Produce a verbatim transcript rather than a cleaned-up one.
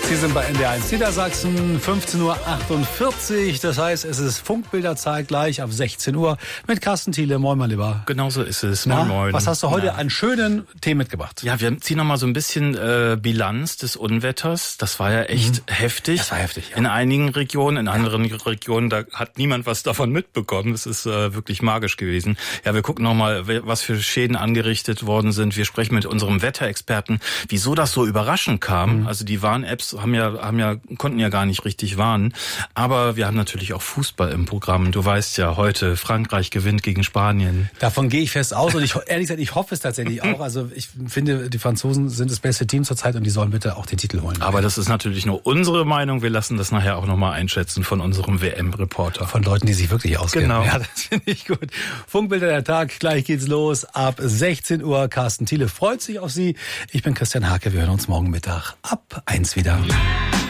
Sie sind bei N D R eins Niedersachsen, fünfzehn Uhr achtundvierzig. Das heißt, es ist Funkbilderzeit gleich ab sechzehn Uhr mit Carsten Thiele. Moin, mein Lieber. Genau so ist es. Na, moin, moin. Was hast du heute Na. an schönen Themen mitgebracht? Ja, wir ziehen noch mal so ein bisschen äh, Bilanz des Unwetters. Das war ja echt mhm. heftig. Das war heftig, ja. In einigen Regionen, in anderen ja. Regionen, da hat niemand was davon mitbekommen. Das ist äh, wirklich magisch gewesen. Ja, wir gucken noch mal, was für Schäden angerichtet worden sind. Wir sprechen mit unserem Wetterexperten, wieso das so überraschend kam. Mhm. Also die Warn-Apps haben ja, haben ja, konnten ja gar nicht richtig warnen. Aber wir haben natürlich auch Fußball im Programm. Du weißt ja, heute Frankreich gewinnt gegen Spanien. Davon gehe ich fest aus und ich, ehrlich gesagt, ich hoffe es tatsächlich auch. Also ich finde, die Franzosen sind das beste Team zurzeit und die sollen bitte auch den Titel holen. Aber das ist natürlich nur unsere Meinung. Wir lassen das nachher auch nochmal einschätzen von unserem W M-Reporter. Von Leuten, die sich wirklich auskennen. Genau. Ja, das finde ich gut. Funkbilder der Tag, gleich geht's los. Ab sechzehn Uhr. Carsten Thiele freut sich auf Sie. Ich bin Christian Hake. Wir hören uns morgen Mittag ab eins wieder.